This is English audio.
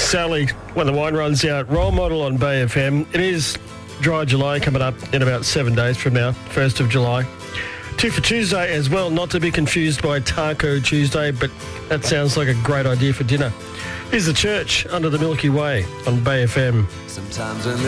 Sally, when the wine runs out, role model on Bay FM. It is Dry July coming up in about 7 days from now, 1st of July. 2 for Tuesday as well, not to be confused by Taco Tuesday, but that sounds like a great idea for dinner. Here's The Church, Under the Milky Way on Bay FM. Sometimes when